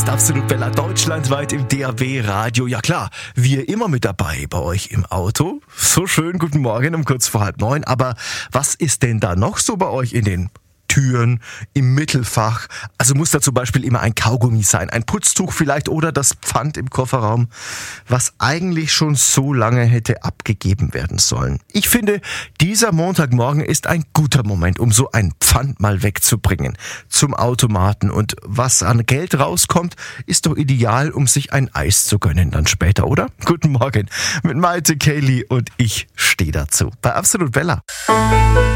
ist Absolut Bella deutschlandweit im DAB Radio. Ja klar, wir immer mit dabei bei euch im Auto. So schön, guten Morgen um kurz vor 8:30. Aber was ist denn da noch so bei euch in den Türen, im Mittelfach? Also muss da zum Beispiel immer ein Kaugummi sein, ein Putztuch vielleicht oder das Pfand im Kofferraum, was eigentlich schon so lange hätte abgegeben werden sollen. Ich finde, dieser Montagmorgen ist ein guter Moment, um so ein Pfand mal wegzubringen zum Automaten. Und was an Geld rauskommt, ist doch ideal, um sich ein Eis zu gönnen dann später, oder? Guten Morgen mit Maite, Kaylee und ich stehe dazu bei Absolut Bella.